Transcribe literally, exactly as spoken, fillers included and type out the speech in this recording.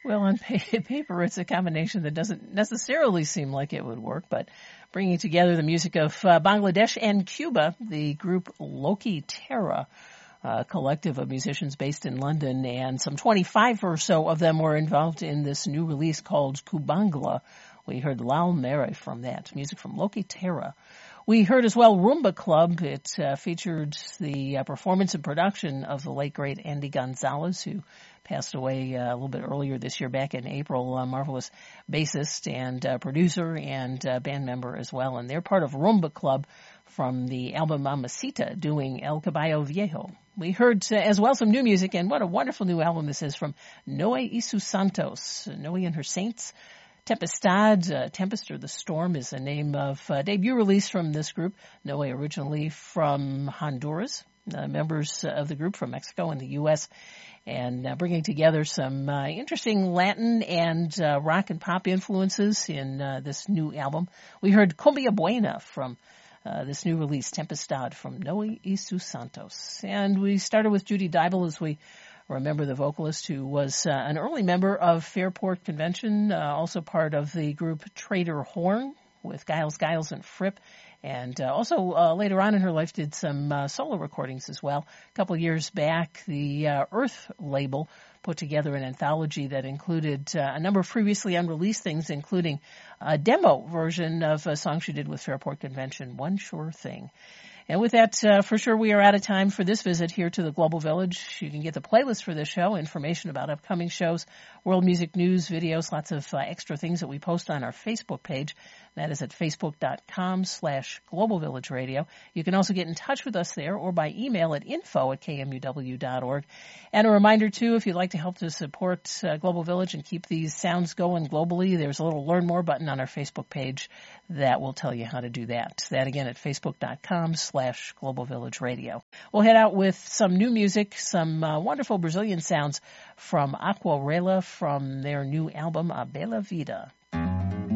Well, on pa- paper, it's a combination that doesn't necessarily seem like it would work, but bringing together the music of uh, Bangladesh and Cuba, the group Loki Terra, a collective of musicians based in London, and some twenty-five or so of them were involved in this new release called Kubangla. We heard Lal Mere from that, music from Loki Terra. We heard as well Rumba Club. It uh, featured the uh, performance and production of the late, great Andy Gonzalez, who passed away uh, a little bit earlier this year, back in April. A marvelous bassist and uh, producer and uh, band member as well. And they're part of Rumba Club from the album Mamacita, doing El Caballo Viejo. We heard uh, as well some new music, and what a wonderful new album this is from Noe Isu Santos, Noe and Her Saints. Tempestad, uh, Tempest or the Storm is the name of a debut release from this group. Noe originally from Honduras, uh, members of the group from Mexico and the U S, and uh, bringing together some uh, interesting Latin and uh, rock and pop influences in uh, this new album. We heard Cumbia Buena from uh, this new release, Tempestad, from Noe Isu Santos. And we started with Judy Dybel, as we remember, the vocalist who was uh, an early member of Fairport Convention, uh, also part of the group Trader Horn with Giles, Giles, and Fripp, and uh, also uh, later on in her life did some uh, solo recordings as well. A couple of years back, the uh, Earth label put together an anthology that included uh, a number of previously unreleased things, including a demo version of a song she did with Fairport Convention, One Sure Thing. And with that, uh, for sure, we are out of time for this visit here to the Global Village. You can get the playlist for this show, information about upcoming shows, world music news, videos, lots of uh, extra things that we post on our Facebook page. That is at facebook.com slash Global Village Radio. You can also get in touch with us there or by email at info at kmuw.org. And a reminder, too, if you'd like to help to support uh, Global Village and keep these sounds going globally, there's a little Learn More button on our Facebook page that will tell you how to do that. That, again, at facebook.com slash Global Village Radio. We'll head out with some new music, some uh, wonderful Brazilian sounds from Aquarela from their new album, A Bela Vida.